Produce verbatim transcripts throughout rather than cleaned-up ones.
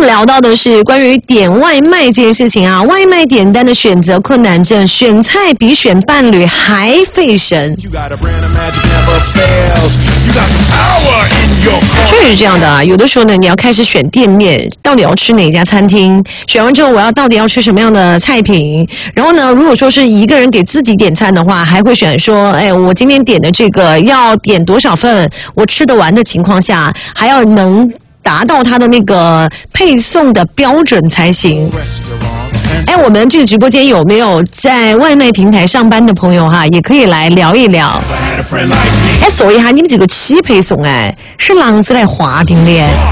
们聊到的是关于点外卖这件事情啊，外卖点单的选择困难症，选菜比选伴侣还费神。确实是这样的啊，有的时候呢，你要开始选店面，到底要吃哪家餐厅？选完之后，我要到底要吃什么样的菜品？然后呢，如果说是一个人给自己点餐的话，还会选说，哎，我今天点的这个要点多少份？我吃得完的情况下，还要能达到它的那个配送的标准才行。哎，我们这个直播间有没有在外卖平台上班的朋友哈，也可以来聊一聊。哎，所以哈，你们这个起配送哎，是啷子来划定的？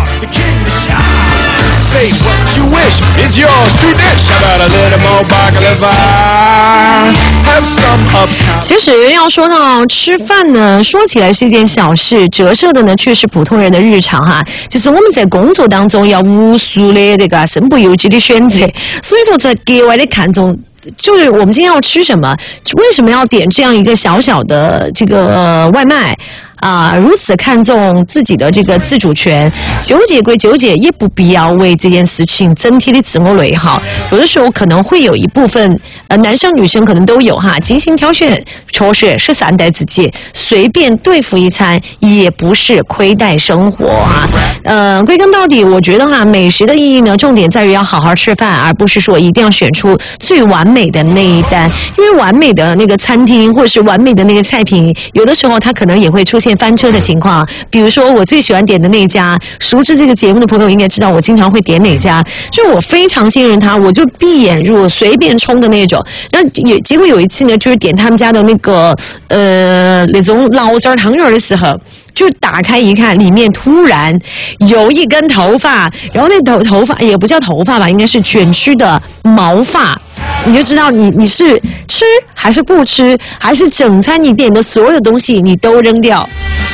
其实要说到吃饭呢，说起来是一件小事，折射的呢却是普通人的日常哈。就是我们在工作当中要无数的这个身不由己的选择，所以说在格外的看重。就是我们今天要吃什么？为什么要点这样一个小小的这个、呃、外卖？啊，如此看重自己的这个自主权，纠结归纠结，也不必要为这件事情整体的自我内耗。有的时候可能会有一部分，呃，男生女生可能都有哈，精心挑选，确实是善待自己，随便对付一餐也不是亏待生活啊。呃，归根到底，我觉得哈，美食的意义呢，重点在于要好好吃饭，而不是说一定要选出最完美的那一单，因为完美的那个餐厅或者是完美的那个菜品，有的时候它可能也会出现翻车的情况。比如说我最喜欢点的那家，熟知这个节目的朋友应该知道我经常会点哪家，就我非常信任他，我就闭眼入随便冲的那种。那也结果有一次呢，就是点他们家的那个呃那种醪糟汤圆的时候，就打开一看，里面突然有一根头发，然后那头头发也不叫头发吧，应该是卷曲的毛发。你就知道你你是吃还是不吃，还是整餐你点的所有东西你都扔掉。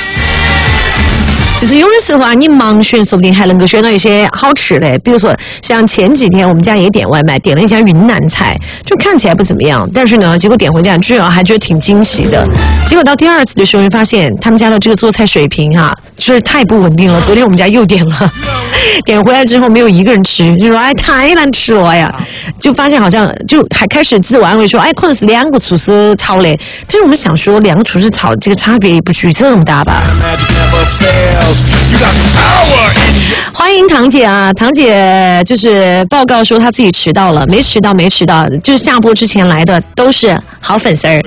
就是有的时候啊，你盲选，说不定还能够选到一些好吃的。比如说，像前几天我们家也点外卖，点了一家云南菜，就看起来不怎么样，但是呢，结果点回家之后还觉得挺惊喜的。结果到第二次的时候，就发现他们家的这个做菜水平哈、啊，就是太不稳定了。昨天我们家又点了，点回来之后没有一个人吃，就说哎太难吃了呀，就发现好像就还开始自我安慰说，哎可能是两个厨师炒的，但是我们想说两个厨师炒这个差别也不至于这么大吧。欢迎堂姐啊，堂姐就是报告说她自己迟到了，没迟到没迟到，就是下播之前来的都是好粉丝儿。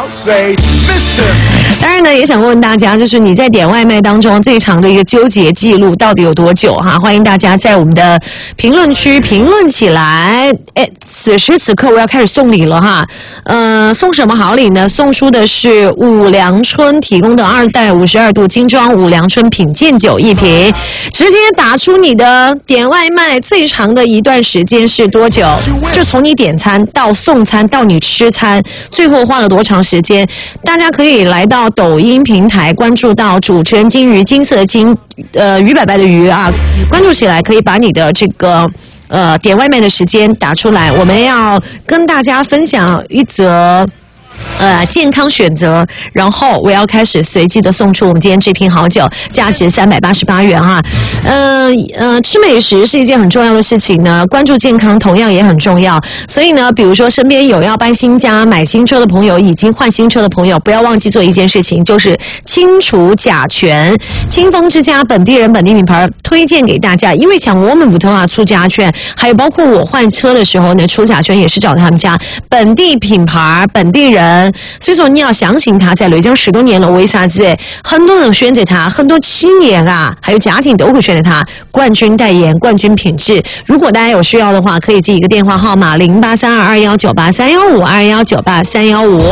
当然呢，也想问问大家，就是你在点外卖当中最长的一个纠结记录到底有多久哈？欢迎大家在我们的评论区评论起来。哎，此时此刻我要开始送礼了哈，呃，送什么好礼呢？送出的是五粮春提供的二代五十二度精装五粮春品鉴酒一瓶，直接打出你的点外卖最长的一段时间是多久？就从你点餐到送餐到你吃餐，最后花了多长时间？大家可以来到抖音平台关注到主持人金鱼，金色的金，呃，鱼摆摆的鱼啊，关注起来可以把你的这个呃点外卖的时间打出来，我们要跟大家分享一则。呃，健康选择，然后我要开始随机的送出我们今天这瓶好酒，价值三百八十八元哈。呃呃，吃美食是一件很重要的事情呢，关注健康同样也很重要。所以呢，比如说身边有要搬新家、买新车的朋友，已经换新车的朋友，不要忘记做一件事情，就是清除甲醛。清风之家本地人本地品牌推荐给大家，因为像我们屋头啊出甲醛，还有包括我换车的时候呢，出甲醛也是找他们家本地品牌本地人。所以说你要相信他，在内江十多年了，为啥子很多人选择他，很多企业啊还有家庭都会选择他，冠军代言，冠军品质。如果大家有需要的话，可以记一个电话号码零八三二二幺九八三幺五二幺九八三幺五。